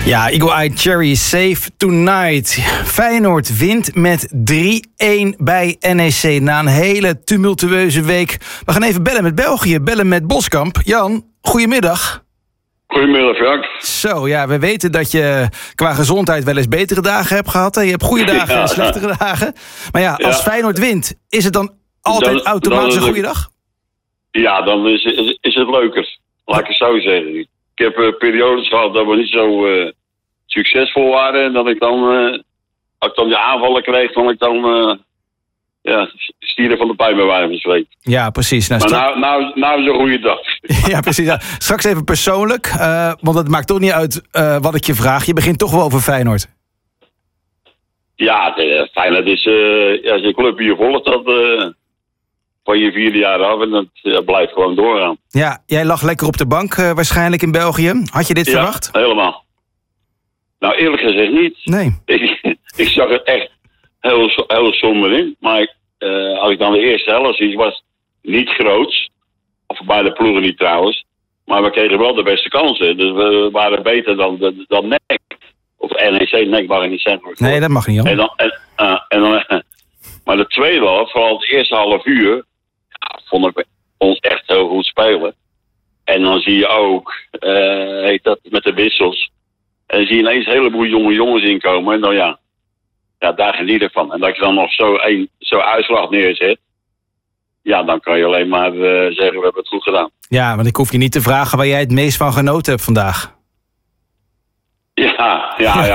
Ja, Eagle Eye Cherry, Save Tonight. Feyenoord wint met 3-1 bij NEC na een hele tumultueuze week. We gaan even bellen met België, bellen met Boskamp. Jan, goedemiddag. Goedemiddag, Frank. Zo, ja, we weten dat je qua gezondheid wel eens betere dagen hebt gehad. Hè? Je hebt goede dagen en slechtere dagen. Maar ja, als Feyenoord wint, is het dan altijd automatisch een goede dag? Ja, dan is het leuker. Laat ik het zo zeggen. Ik heb periodes gehad dat we niet zo succesvol waren. En dat ik dan, als ik dan de aanvallen kreeg, dan ik dan stieren van de pijn bij wijze van spreken. Ja, precies. Nou, maar nou is een goede dag. Ja, precies. Ja. Straks even persoonlijk, want het maakt toch niet uit wat ik je vraag. Je begint toch wel over Feyenoord. Ja, Feyenoord is een club die je volgt dat van je 4e jaar af en dat blijft gewoon doorgaan. Ja, jij lag lekker op de bank waarschijnlijk in België. Had je dit verwacht? Ja, helemaal. Nou, eerlijk gezegd niet. Nee. Ik zag het echt heel somber in. Maar als ik dan de eerste helft zie, was niet groots. Of bij de ploegen niet trouwens. Maar we kregen wel de beste kansen. Dus we waren beter dan NEC. Of NEC, NEC mag ik niet zeggen. Nee, dat mag niet. Maar de tweede helft, vooral het eerste half uur, vond ik ons echt heel goed spelen. En dan zie je ook, met de wissels. En dan zie je ineens een heleboel jonge jongens inkomen. En dan daar geniet ik van. En dat je dan nog zo uitslag neerzet. Ja, dan kan je alleen maar zeggen, we hebben het goed gedaan. Ja, want ik hoef je niet te vragen waar jij het meest van genoten hebt vandaag. Ja,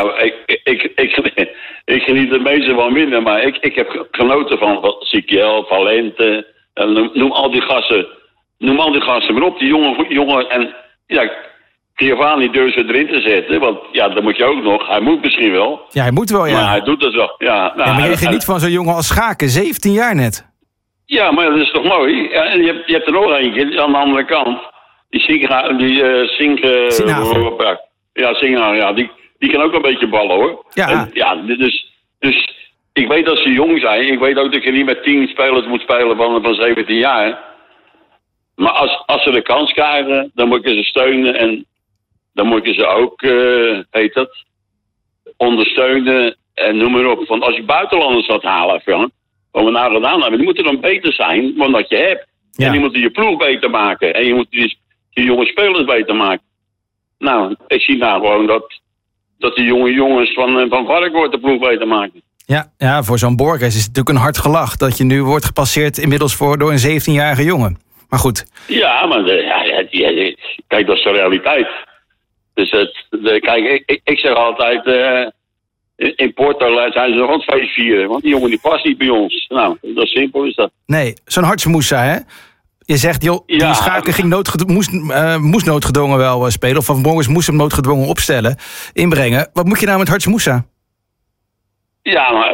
ik geniet het meeste van winnen. Maar ik heb genoten van Sikiel, Valente. Noem al die gasten maar op. Die jongen en Giovanni durft ze erin te zetten. Want dat moet je ook nog. Hij moet misschien wel. Ja, hij moet wel, ja. Maar hij doet het wel. Ja, maar jij geniet van zo'n jongen als Schaken, 17 jaar net. Ja, maar dat is toch mooi? Ja, en je hebt er nog eentje aan de andere kant. Die Singhagel. Ja, Singhagel, die kan ook een beetje ballen, hoor. Ja. En, dus ik weet dat ze jong zijn. Ik weet ook dat je niet met 10 spelers moet spelen van 17 jaar. Maar als ze de kans krijgen, dan moet je ze steunen. En dan moet je ze ook, ondersteunen. En noem maar op. Want als je buitenlanders gaat halen, Frank, wat we nou gedaan hebben, die moeten dan beter zijn dan dat je hebt. Ja. En die moeten je ploeg beter maken. En je moet die jonge spelers beter maken. Nou, ik zie nou gewoon dat die jonge jongens van Varkenoord de ploeg beter maken. Ja, voor zo'n Borges is het natuurlijk een hard gelach dat je nu wordt gepasseerd inmiddels door een 17-jarige jongen. Maar goed. Ja, maar kijk, dat is de realiteit. Dus kijk, ik zeg altijd, in Porto zijn ze nog een feest vieren, want die jongen die past niet bij ons. Nou, dat is simpel is dat. Nee, zo'n Hartsmoesa, hè? Je zegt, joh, die Schaken ging moest noodgedwongen wel spelen. Of Van Borges moest hem noodgedwongen opstellen, inbrengen. Wat moet je nou met Hartsmoesa? Ja, maar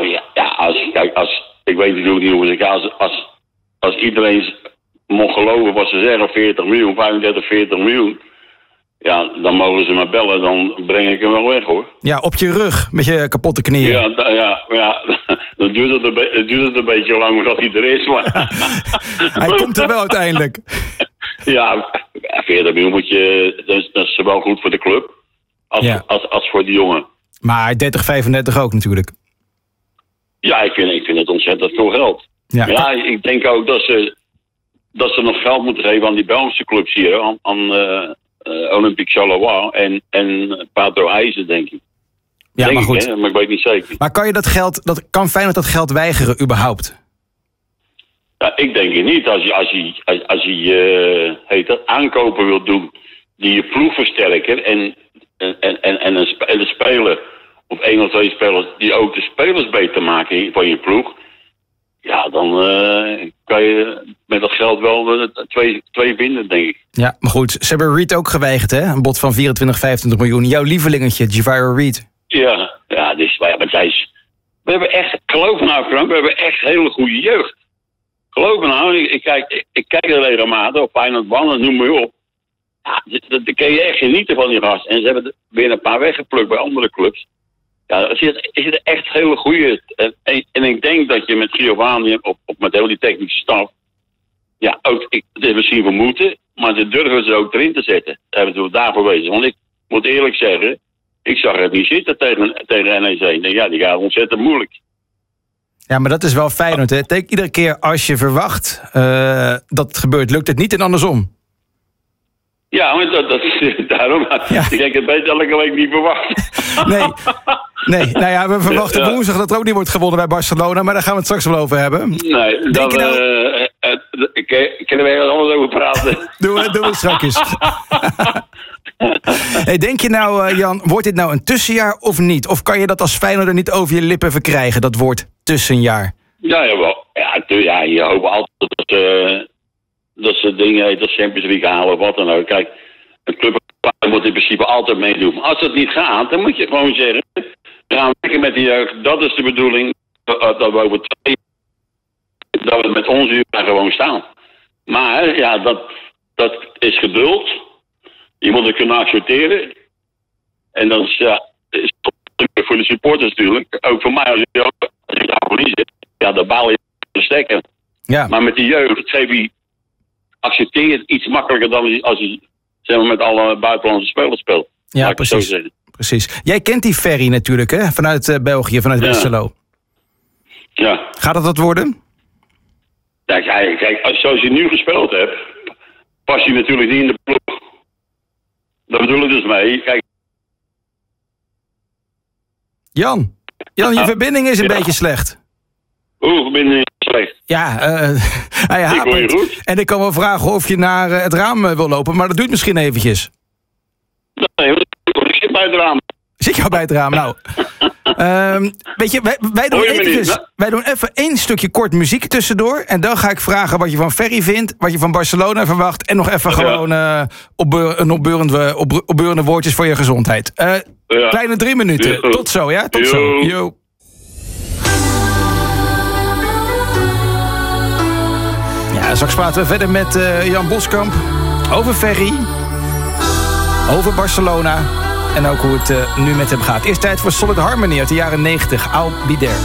ik weet natuurlijk niet hoe het gaat. Als iedereen mocht geloven wat ze zeggen, 40 miljoen, 35, 40 miljoen. Ja, dan mogen ze me bellen, dan breng ik hem wel weg, hoor. Ja, op je rug, met je kapotte knieën. Ja, dan duurt het een beetje lang voordat hij er is. Maar hij komt er wel uiteindelijk. Ja, 40 miljoen dat is wel goed voor de club. Als voor die jongen. Maar 30, 35 ook natuurlijk. Ja, ik vind het ontzettend veel geld. Ja, ik denk ook dat ze nog geld moeten geven aan die Belgische clubs hier. Aan Olympique Charleroi en Pato IJzer, denk ik. Ja, denk maar goed. Maar ik weet niet zeker. Maar kan Feyenoord dat geld weigeren überhaupt? Ja, ik denk het niet. Als je aankopen wilt doen die je ploeg versterken en een speler of 1 of 2 spelers die ook de spelers beter maken van je ploeg. Ja, dan kan je met dat geld wel twee vinden, denk ik. Ja, maar goed, ze hebben Reed ook geweigerd, hè? Een bod van 24, 25 miljoen. Jouw lievelingetje, Javier Reed. Ja, dus we hebben echt, geloof me nou Frank, we hebben echt hele goede jeugd. Geloof me nou, ik kijk er regelmatig op Feyenoord One, noem maar op. Ja, daar kun je echt genieten van die gasten. En ze hebben weer een paar weggeplukt bij andere clubs. Ja, er zit echt hele goede. En ik denk dat je met Giovanni met heel die technische staf. Ja, ook, het is misschien vermoeden, maar ze durven ze ook erin te zetten. Daar hebben we daarvoor wezen. Want ik moet eerlijk zeggen, Ik zag het niet zitten tegen NEC. Ik denk, ja, die gaat ontzettend moeilijk. Ja, maar dat is wel Feyenoord, hè? Iedere keer als je verwacht dat het gebeurt, lukt het niet en andersom. Ja, maar daarom. Ja. Ik denk het beter elke week niet verwacht. Nee, nou ja, we verwachten woensdag dat er ook niet wordt gewonnen bij Barcelona, maar daar gaan we het straks wel over hebben. Nee, dan kunnen we ergens anders over praten. Doen we straks. Hey, denk je nou, Jan, wordt dit nou een tussenjaar of niet? Of kan je dat als Feyenoorder niet over je lippen verkrijgen, dat woord tussenjaar? Ja, jawel. Ja, je hoopt altijd dat ze dingen, dat Champions League halen of wat dan ook. Kijk, een club moet in principe altijd meedoen. Maar als dat niet gaat, dan moet je gewoon zeggen, we gaan werken met de jeugd. Dat is de bedoeling, dat we over 2 dat we met onze jeugd gewoon staan. Maar ja, dat is geduld. Je moet het kunnen accepteren. En dat is, is voor de supporters natuurlijk. Ook voor mij, als ik daar verliezen, ja, dan baal je de stekker. Ja. Maar met die jeugd accepteer je het iets makkelijker dan als je zeg maar, met alle buitenlandse spelers speelt. Ja, precies. Jij kent die Ferry natuurlijk, hè? Vanuit België, vanuit Westerlo. Ja. Gaat het dat worden? Ja, kijk, zoals je nu gespeeld hebt, pas je natuurlijk niet in de ploeg. Daar bedoel ik dus mee. Kijk. Jan, je verbinding is een beetje slecht. Verbinding is slecht. Ja, hij hapert. En ik kan wel vragen of je naar het raam wil lopen, maar dat duurt misschien eventjes. Nee, ik zit bij het raam. Zit je al bij het raam? Nou, weet je, wij doen even 1 stukje kort muziek tussendoor. En dan ga ik vragen wat je van Ferry vindt, wat je van Barcelona verwacht. En nog even gewoon opbeurende woordjes voor je gezondheid. Kleine 3 minuten. Tot zo, ja? Tot zo. Yo. Ja, straks praten we verder met Jan Boskamp over Ferry, over Barcelona en ook hoe het nu met hem gaat. Eerst tijd voor Solid Harmony uit de jaren 90. I'll Be There.